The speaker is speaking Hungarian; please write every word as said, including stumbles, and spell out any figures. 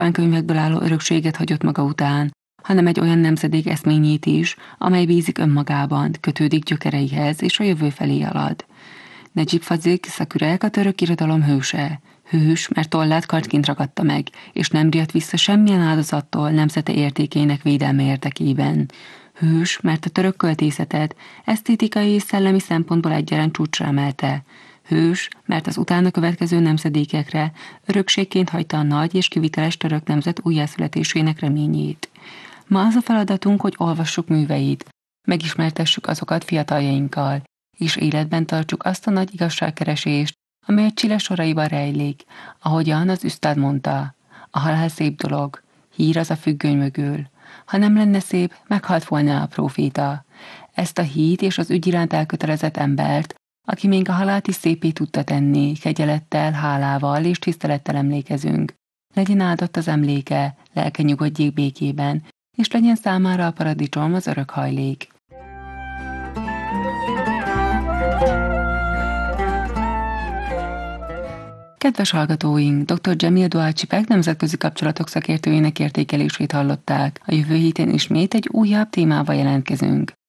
könyvekből álló örökséget hagyott maga után, hanem egy olyan nemzedék eszményét is, amely bízik önmagában, kötődik gyökereihez és a jövő felé halad. Necip Fazil Kısakürek a török irodalom hőse. Hős, mert tollát kartként ragadta meg, és nem riadt vissza semmilyen áldozattól nemzete értékének védelme érdekében. Hős, mert a török költészetet esztétikai és szellemi szempontból egyaránt csúcsra emelte. Hős, mert az utána következő nemzedékekre örökségként hagyta a nagy és kiviteles török nemzet újjászületésének reményét. Ma az a feladatunk, hogy olvassuk műveit, megismertessük azokat fiataljainkkal, és életben tartsuk azt a nagy igazságkeresést, amely a Csile soraiban rejlik, ahogyan az üsztád mondta. A halál szép dolog, hír az a függöny mögül. Ha nem lenne szép, meghalt volna a próféta. Ezt a híd és az ügy iránt elkötelezett embert, aki még a halált is szépé tudta tenni, kegyelettel, hálával és tisztelettel emlékezünk. Legyen áldott az emléke, lelke nyugodjék békében, és legyen számára a paradicsom az örök hajlék. Kedves hallgatóink, dr. Cemil Doğaçipek nemzetközi kapcsolatok szakértőjének értékelését hallották. A jövő héten ismét egy újabb témával jelentkezünk.